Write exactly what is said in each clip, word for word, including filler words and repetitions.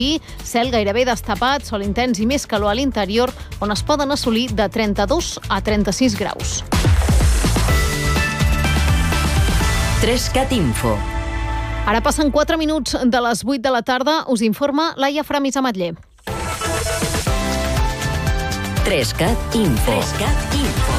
cel gairebé destapat, sol intens i més calor a l'interior, on es poden assolir de trenta-dos a trenta-sis graus. Trescat Info. Ara passen quatre minuts de les vuit de la tarda. Us informa Laia Framis Ametller. Trescat Info. Trescat Info.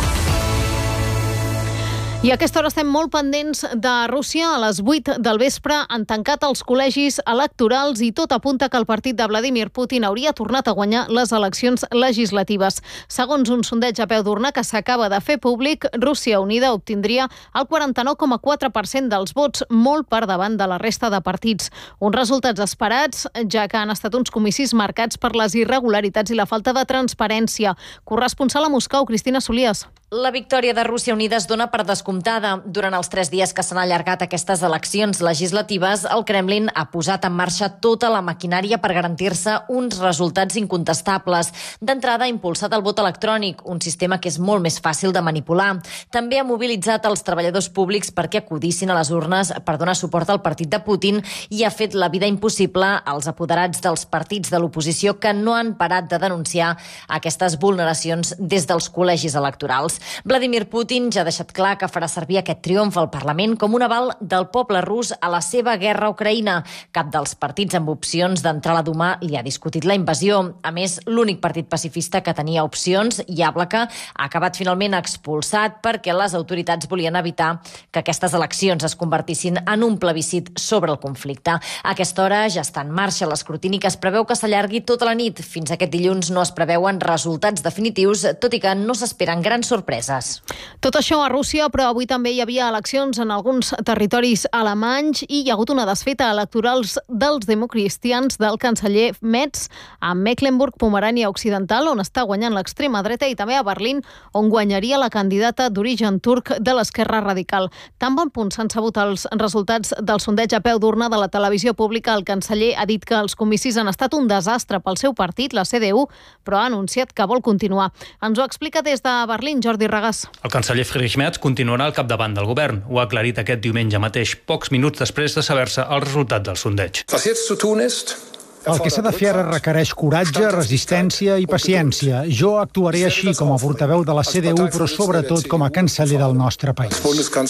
I a aquesta hora estem molt pendents de Rússia. A les vuit del vespre han tancat els col·legis electorals i tot apunta que el partit de Vladimir Putin hauria tornat a guanyar les eleccions legislatives. Segons un sondeig a peu d'urna que s'acaba de fer públic, Rússia Unida obtindria el quaranta-nou coma quatre per cent dels vots, molt per davant de la resta de partits. Uns resultats esperats, ja que han estat uns comicis marcats per les irregularitats i la falta de transparència. Corresponsal a Moscou, Cristina Solies. La victòria de Rússia Unida es dona per descomptada. Durant els tres dies que s'han allargat aquestes eleccions legislatives, el Kremlin ha posat en marxa tota la maquinària per garantir-se uns resultats incontestables. D'entrada, ha impulsat el vot electrònic, un sistema que és molt més fàcil de manipular. També ha mobilitzat els treballadors públics perquè acudissin a les urnes per donar suport al partit de Putin i ha fet la vida impossible als apoderats dels partits de l'oposició que no han parat de denunciar aquestes vulneracions des dels col·legis electorals. Vladimir Putin ja ha deixat clar que farà servir aquest triomf al Parlament com un aval del poble rus a la seva guerra a Ucraïna. Cap dels partits amb opcions d'entrar a la Duma li ha discutit la invasió. A més, l'únic partit pacifista que tenia opcions, Yablaka, ha acabat finalment expulsat perquè les autoritats volien evitar que aquestes eleccions es convertissin en un plebiscit sobre el conflicte. A aquesta hora ja està en marxa l'escrutini que es preveu que s'allargui tota la nit. Fins aquest dilluns no es preveuen resultats definitius, tot i que no s'esperen grans sorpreses. Tot això a Rússia, però avui també hi havia eleccions en alguns territoris alemanys i hi ha hagut una desfeta electorals dels democristians del canceller Metz a Mecklenburg, Pomerània Occidental, on està guanyant l'extrema dreta, i també a Berlín, on guanyaria la candidata d'origen turc de l'esquerra radical. Tan bon punt s'han sabut els resultats del sondeig a peu d'urna de la televisió pública, el canceller ha dit que els comicis han estat un desastre pel seu partit, la C D U, però ha anunciat que vol continuar. Ens ho explica des de Berlín, Jordi Regàs. El canceller Friedrich Merz continuarà al capdavant del govern. Ho ha aclarit aquest diumenge mateix, pocs minuts després de saber-se el resultat del sondeig. El que s'ha de fer ara requereix coratge, resistència i paciència. Jo actuaré així com a portaveu de la C D U, però sobretot com a canceller del nostre país.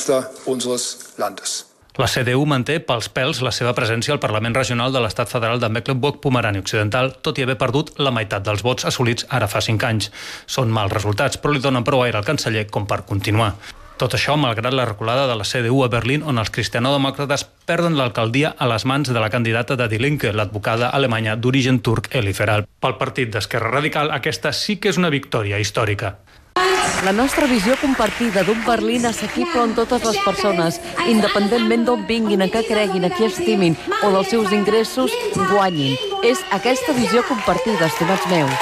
La C D U manté pels pèls la seva presència al Parlament Regional de l'Estat Federal de Mecklenburg-Pomerània Occidental, tot i haver perdut la meitat dels vots assolits ara fa cinc anys. Són mals resultats, però li donen prou aire al canceller com per continuar. Tot això malgrat la reculada de la C D U a Berlín, on els cristianodemòcrates perden l'alcaldia a les mans de la candidata de Die Linke, l'advocada alemanya d'origen turc Eli Feral. Pel partit d'Esquerra Radical, aquesta sí que és una victòria històrica. La nostra visió compartida d'un Berlín assequible on totes les persones, independentment d'on vinguin, a què creguin, a qui estimin o dels seus ingressos, guanyin. És aquesta visió compartida, estimats meus.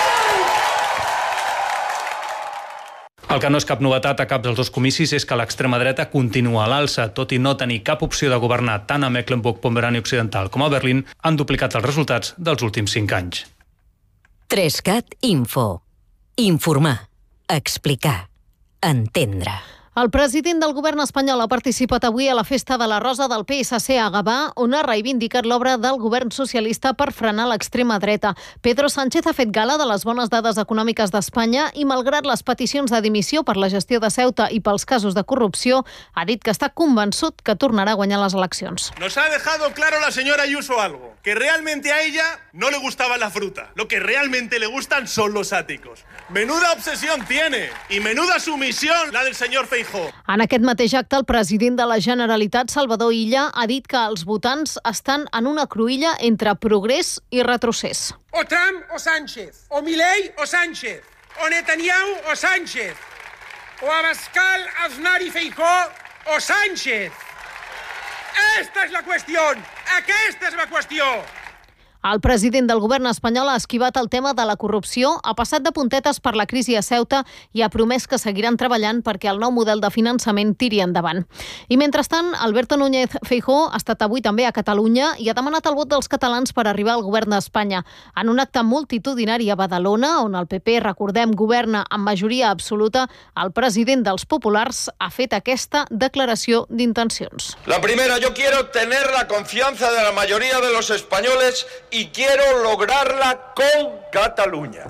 El que no és cap novetat a cap dels dos comicis és que l'extrema dreta continua a l'alça. Tot i no tenir cap opció de governar tant a Mecklenburg-Pomerània Occidental com a Berlín, han duplicat els resultats dels últims cinc anys. Trescat Info. Informar. Explicar. Entendre. El president del govern espanyol ha participat avui a la festa de la Rosa del P S C a Gavà, on ha reivindicat l'obra del govern socialista per frenar l'extrema dreta. Pedro Sánchez ha fet gala de les bones dades econòmiques d'Espanya i, malgrat les peticions de dimissió per la gestió de Ceuta i pels casos de corrupció, ha dit que està convençut que tornarà a guanyar les eleccions. Nos ha dejado claro la señora Ayuso algo, que realmente a ella no le gustaba la fruta. Lo que realmente le gustan son los áticos. Menuda obsesión tiene y menuda sumisión la del señor Feijóo. En aquest mateix acte, el president de la Generalitat, Salvador Illa, ha dit que els votants estan en una cruïlla entre progrés i retrocés. O Trump o Sánchez, o Milei o Sánchez, o Netanyahu o Sánchez, o Abascal, Aznar y Feijóo o Sánchez. Esta es la cuestión, aquesta és la qüestió. El president del govern espanyol ha esquivat el tema de la corrupció, ha passat de puntetes per la crisi a Ceuta i ha promès que seguiran treballant perquè el nou model de finançament tiri endavant. I mentrestant, Alberto Núñez Feijóo ha estat avui també a Catalunya i ha demanat el vot dels catalans per arribar al govern d'Espanya. En un acte multitudinari a Badalona, on el P P, recordem, governa amb majoria absoluta, el president dels populars ha fet aquesta declaració d'intencions. La primera, yo quiero tener la confianza de la mayoría de los españoles y quiero lograrla con Cataluña.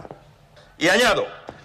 Y añado,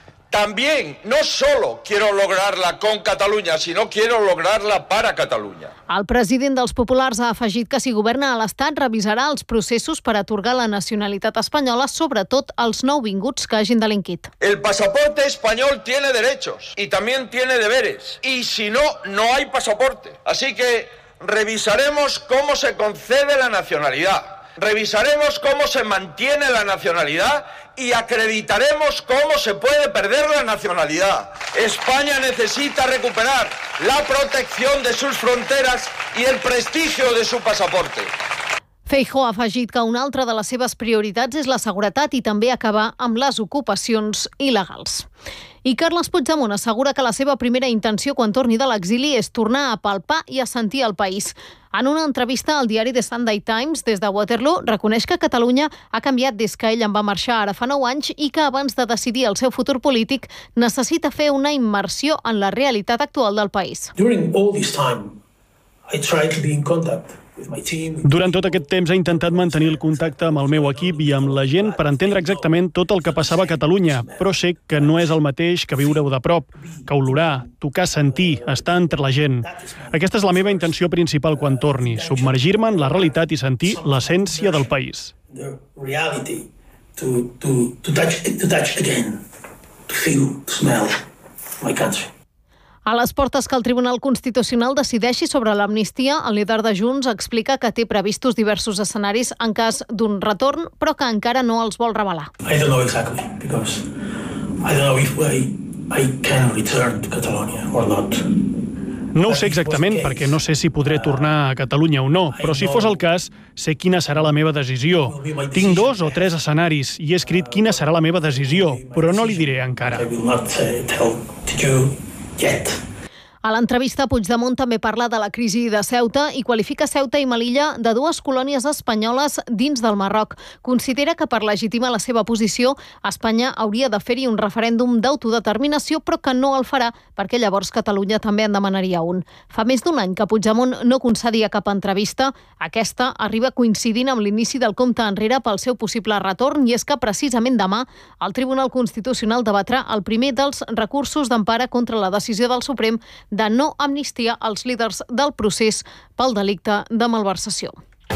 también no solo quiero lograrla con Catalunya, sinó quiero lograrla para Catalunya. El president dels Populars ha afegit que si governa a l'Estat revisarà els processos per atorgar la nacionalitat espanyola, sobretot als nouvinguts que hagin delinquit. El pasaporte español tiene derechos y también tiene deberes. Y si no, no hay pasaporte. Así que revisaremos cómo se concede la nacionalidad. Revisaremos cómo se mantiene la nacionalidad y acreditaremos cómo se puede perder la nacionalidad. España necesita recuperar la protección de sus fronteras y el prestigio de su pasaporte. Feijóo ha afegit que una altra de les seves prioritats és la seguretat i també acabar amb les ocupacions il·legals. I Carles Puigdemont assegura que la seva primera intenció quan torni de l'exili és tornar a palpar i a sentir el país. En una entrevista al diari The Sunday Times, des de Waterloo, reconeix que Catalunya ha canviat des que ell en va marxar ara fa nou anys i que abans de decidir el seu futur polític necessita fer una immersió en la realitat actual del país. During all this time, I tried to be in contact. Durant tot aquest temps he intentat mantenir el contacte amb el meu equip i amb la gent per entendre exactament tot el que passava a Catalunya, però sé que no és el mateix que viure-ho de prop, que olorar, tocar, sentir, estar entre la gent. Aquesta és la meva intenció principal quan torni, submergir-me en la realitat i sentir l'essència del país. The reality, to, to, to, touch, to touch again, to feel, to smell my country. A les portes que el Tribunal Constitucional decideixi sobre l'amnistia, el líder de Junts explica que té previstos diversos escenaris en cas d'un retorn, però que encara no els vol revelar. I don't know exactly, because I don't know if I, I can return to Catalonia or not. No ho sé exactament, perquè no sé si podré tornar a Catalunya o no, però si fos el cas, sé quina serà la meva decisió. Tinc dos o tres escenaris i he escrit quina serà la meva decisió, però no li diré encara. I will not uh, tell to you yet. A l'entrevista, Puigdemont també parla de la crisi de Ceuta i qualifica Ceuta i Melilla de dues colònies espanyoles dins del Marroc. Considera que per legitimar la seva posició, Espanya hauria de fer-hi un referèndum d'autodeterminació, però que no el farà perquè llavors Catalunya també en demanaria un. Fa més d'un any que Puigdemont no concedia cap entrevista. Aquesta arriba coincidint amb l'inici del compte enrere pel seu possible retorn i és que precisament demà el Tribunal Constitucional debatrà el primer dels recursos d'empara contra la decisió del Suprem de no amnistia als líders del procés pel delicte de malversació.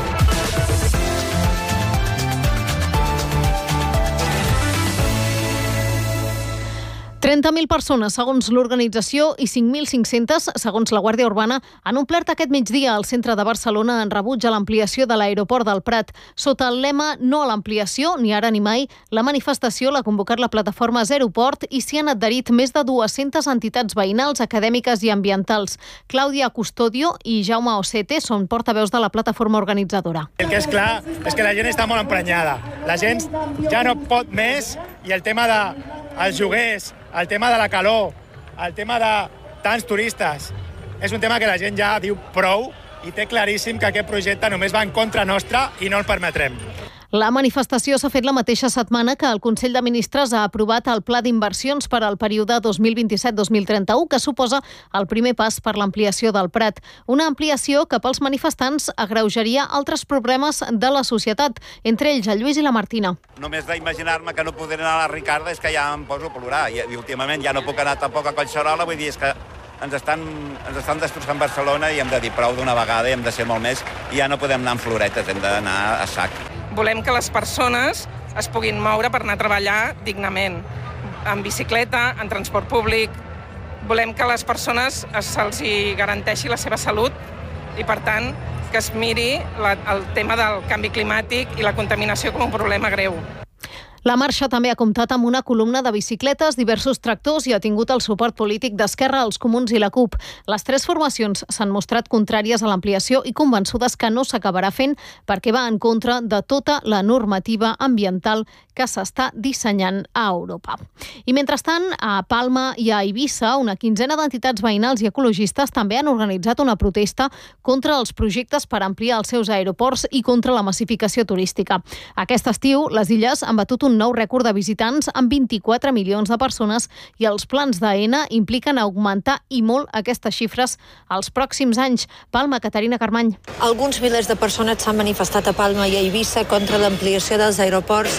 trenta mil persones, segons l'organització, i cinc mil cinc-centes, segons la Guàrdia Urbana, han omplert aquest migdia al centre de Barcelona en rebuig a l'ampliació de l'aeroport del Prat. Sota el lema "No a l'ampliació, ni ara ni mai", la manifestació l'ha convocat la plataforma Zeroport i s'hi han adherit més de dues-centes entitats veïnals, acadèmiques i ambientals. Clàudia Custodio i Jaume Osete són portaveus de la plataforma organitzadora. El que és clar és que la gent està molt emprenyada. La gent ja no pot més i el tema de els lloguers, el tema de la calor, el tema de tants turistes, és un tema que la gent ja diu prou i té claríssim que aquest projecte només va en contra nostra i no el permetrem. La manifestació s'ha fet la mateixa setmana que el Consell de Ministres ha aprovat el Pla d'Inversions per al període dos mil vint-i-set dos mil trenta-u, que suposa el primer pas per l'ampliació del Prat. Una ampliació que pels manifestants agreujaria altres problemes de la societat, entre ells el Lluís i la Martina. Només d'imaginar-me que no podré anar a la Ricarda és que ja em poso a plorar. I, i últimament ja no puc anar tampoc a Collserola, vull dir, és que ens estan, ens estan destrossant Barcelona i hem de dir prou d'una vegada i hem de ser molt més. I ja no podem anar amb floretes, hem d'anar a sac. Volem que les persones es puguin moure per anar a treballar dignament, en bicicleta, en transport públic. Volem que a les persones se'ls garanteixi la seva salut i, per tant, que es miri la, el tema del canvi climàtic i la contaminació com un problema greu. La marxa també ha comptat amb una columna de bicicletes, diversos tractors i ha tingut el suport polític d'Esquerra, els Comuns i la CUP. Les tres formacions s'han mostrat contràries a l'ampliació i convençudes que no s'acabarà fent perquè va en contra de tota la normativa ambiental que s'està dissenyant a Europa. I mentrestant, a Palma i a Eivissa, una quinzena d'entitats veïnals i ecologistes també han organitzat una protesta contra els projectes per ampliar els seus aeroports i contra la massificació turística. Aquest estiu, les illes han batut un nou rècord de visitants amb vint-i-quatre milions de persones i els plans d'Aena impliquen augmentar i molt aquestes xifres els pròxims anys. Palma, Caterina Carmany. Alguns milers de persones s'han manifestat a Palma i a Eivissa contra l'ampliació dels aeroports